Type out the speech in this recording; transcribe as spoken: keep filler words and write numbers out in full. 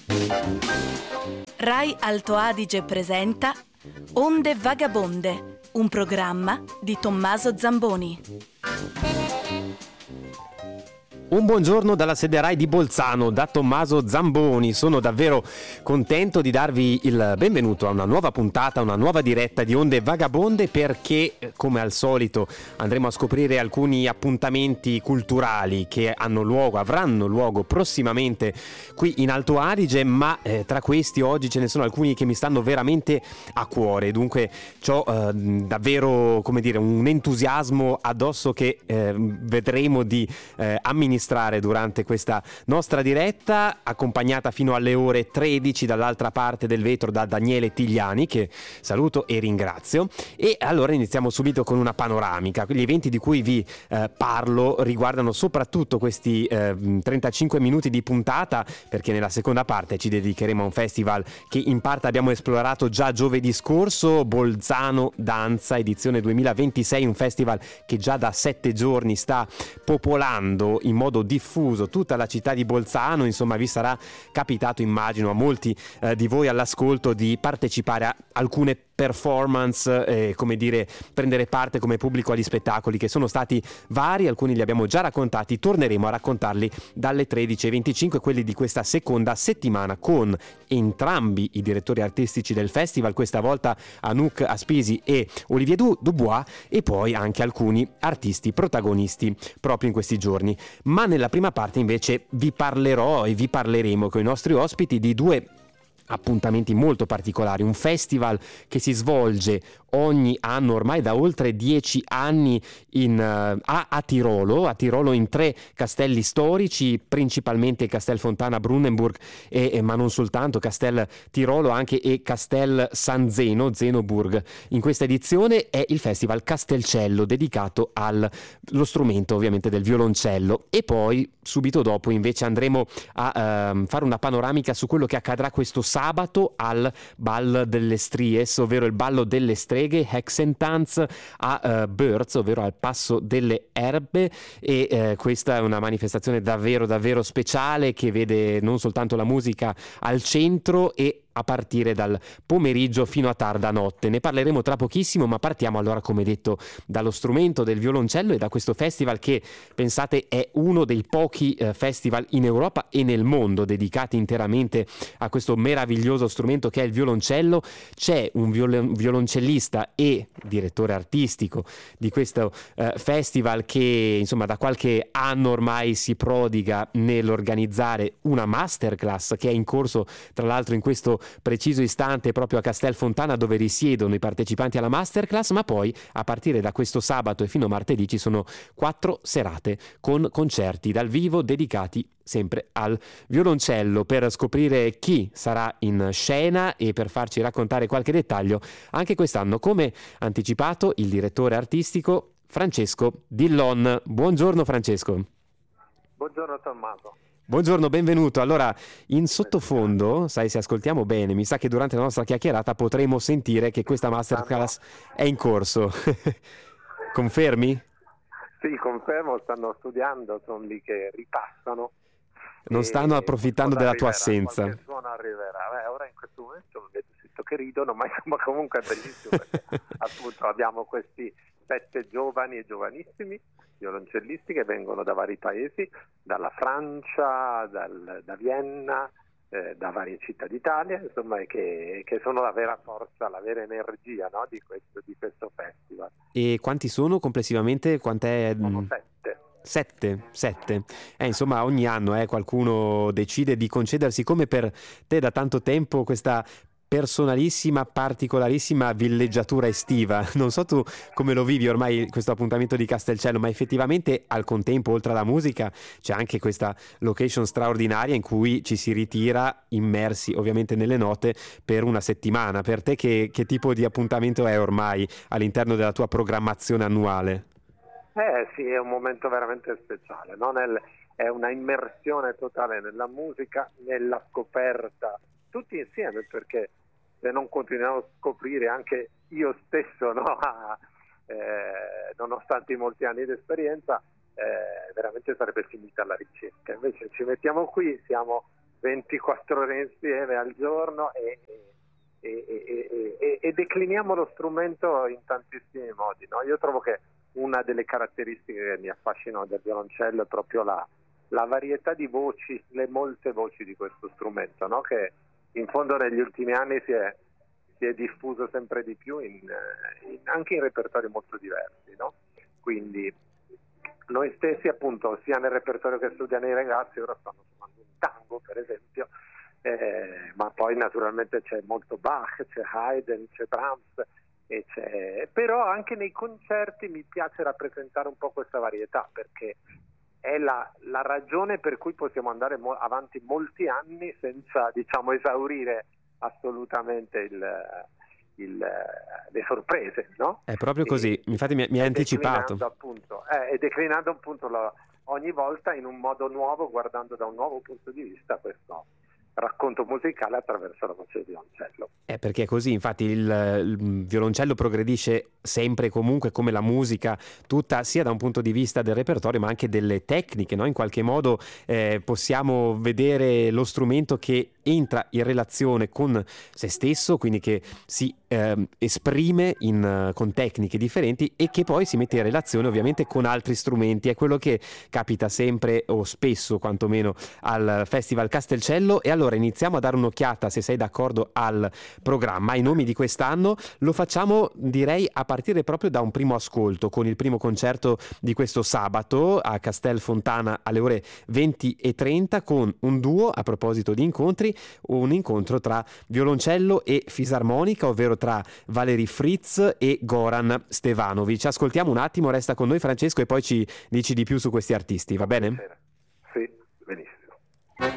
Rai Alto Adige presenta Onde Vagabonde, un programma di Tommaso Zamboni. Un buongiorno dalla sede Rai di Bolzano, da Tommaso Zamboni. Sono davvero contento di darvi il benvenuto a una nuova puntata, una nuova diretta di Onde Vagabonde, perché come al solito andremo a scoprire alcuni appuntamenti culturali che hanno luogo, avranno luogo prossimamente qui in Alto Adige, ma eh, tra questi oggi ce ne sono alcuni che mi stanno veramente a cuore. Dunque c'ho eh, davvero, come dire, un entusiasmo addosso che eh, vedremo di eh, amministrare durante questa nostra diretta, accompagnata fino alle ore tredici dall'altra parte del vetro da Daniele Tigliani, che saluto e ringrazio. E allora iniziamo subito con una panoramica. Gli eventi di cui vi eh, parlo riguardano soprattutto questi eh, trentacinque minuti di puntata, perché nella seconda parte ci dedicheremo a un festival che in parte abbiamo esplorato già giovedì scorso, Bolzano Danza edizione duemilaventisei, un festival che già da sette giorni sta popolando in modo diffuso tutta la città di Bolzano. Insomma, vi sarà capitato, immagino, a molti eh, di voi all'ascolto di partecipare a alcune performance, eh, come dire, prendere parte come pubblico agli spettacoli, che sono stati vari, alcuni li abbiamo già raccontati, torneremo a raccontarli dalle tredici e venticinque, quelli di questa seconda settimana, con entrambi i direttori artistici del festival, questa volta Anouk Aspisi e Olivier Dubois, e poi anche alcuni artisti protagonisti proprio in questi giorni. Ma nella prima parte invece vi parlerò e vi parleremo con i nostri ospiti di due appuntamenti molto particolari, un festival che si svolge ogni anno ormai da oltre dieci anni in, uh, a, a Tirolo, a Tirolo in tre castelli storici, principalmente Castel Fontana Brunnenburg e, e, ma non soltanto, Castel Tirolo anche e Castel San Zeno, Zenoburg. In questa edizione è il festival Castelcello, dedicato allo strumento ovviamente del violoncello, e poi subito dopo invece andremo a uh, fare una panoramica su quello che accadrà questo sabato al Bal delle Stries, ovvero il ballo delle streghe, Hexentanz a uh, Börz, ovvero al Passo delle Erbe, e uh, questa è una manifestazione davvero davvero speciale che vede non soltanto la musica al centro e a partire dal pomeriggio fino a tarda notte. Ne parleremo tra pochissimo, ma partiamo allora, come detto, dallo strumento del violoncello e da questo festival che, pensate, è uno dei pochi eh, festival in Europa e nel mondo dedicati interamente a questo meraviglioso strumento che è il violoncello. C'è un viol- violoncellista e direttore artistico di questo eh, festival che, insomma, da qualche anno ormai si prodiga nell'organizzare una masterclass che è in corso, tra l'altro, in questo preciso istante proprio a Castel Fontana, dove risiedono i partecipanti alla masterclass. Ma poi a partire da questo sabato e fino a martedì ci sono quattro serate con concerti dal vivo dedicati sempre al violoncello. Per scoprire chi sarà in scena e per farci raccontare qualche dettaglio, anche quest'anno, come anticipato, il direttore artistico Francesco Dillon. Buongiorno Francesco. Buongiorno Tommaso. Buongiorno, benvenuto. Allora, in sottofondo, sai, se ascoltiamo bene, mi sa che durante la nostra chiacchierata potremo sentire che questa masterclass è in corso. Confermi? Sì, confermo, stanno studiando, sono lì che ripassano. Non stanno approfittando della tua assenza. Qualche suono arriverà. Beh, ora in questo momento vedo sento che ridono, ma insomma comunque è bellissimo perché appunto abbiamo questi sette giovani e giovanissimi violoncellisti che vengono da vari paesi, dalla Francia, dal, da Vienna, eh, da varie città d'Italia, insomma, e che, che sono la vera forza, la vera energia, no, di questo, di questo festival. E quanti sono complessivamente? Quant'è? Sono sette. Sette, sette. Eh, insomma, ogni anno eh, qualcuno decide di concedersi, come per te da tanto tempo, questa personalissima, particolarissima villeggiatura estiva. Non so tu come lo vivi ormai questo appuntamento di Castelcello, ma effettivamente al contempo, oltre alla musica, c'è anche questa location straordinaria in cui ci si ritira immersi ovviamente nelle note per una settimana. Per te che, che tipo di appuntamento è ormai all'interno della tua programmazione annuale? Eh sì, è un momento veramente speciale, no? Nel, è una immersione totale nella musica, nella scoperta, tutti insieme, perché se non continuiamo a scoprire anche io stesso, no? a, eh, nonostante i molti anni di esperienza, eh, veramente sarebbe finita la ricerca. Invece ci mettiamo qui, siamo ventiquattro ore insieme al giorno e, e, e, e, e decliniamo lo strumento in tantissimi modi, no? Io trovo che una delle caratteristiche che mi affascinano del violoncello è proprio la, la varietà di voci, le molte voci di questo strumento, no? Che in fondo negli ultimi anni si è, si è diffuso sempre di più in, in, anche in repertori molto diversi, no? Quindi noi stessi appunto sia nel repertorio che studiano i ragazzi, ora stanno suonando un tango per esempio, eh, ma poi naturalmente c'è molto Bach, c'è Haydn, c'è Brahms, e c'è... però anche nei concerti mi piace rappresentare un po' questa varietà, perché è la, la ragione per cui possiamo andare mo- avanti molti anni senza, diciamo, esaurire assolutamente il, il, le sorprese, no? È proprio e, così, infatti mi, mi ha anticipato. Declinando appunto, eh, e declinando appunto la, ogni volta in un modo nuovo, guardando da un nuovo punto di vista questo racconto musicale attraverso la voce del violoncello. È perché è così, infatti il, il violoncello progredisce sempre e comunque come la musica tutta, sia da un punto di vista del repertorio ma anche delle tecniche, no? In qualche modo eh, possiamo vedere lo strumento che entra in relazione con se stesso, quindi che si eh, esprime in, con tecniche differenti e che poi si mette in relazione ovviamente con altri strumenti. È quello che capita sempre o spesso quantomeno al Festival Castelcello. E allora iniziamo a dare un'occhiata, se sei d'accordo, al programma. I nomi di quest'anno lo facciamo, direi, a partire proprio da un primo ascolto, con il primo concerto di questo sabato a Castel Fontana alle ore venti e trenta, con un duo, a proposito di incontri, un incontro tra violoncello e fisarmonica, ovvero tra Valery Fritz e Goran Stevanovic. Ascoltiamo un attimo, resta con noi Francesco e poi ci dici di più su questi artisti, va bene? Sì, benissimo.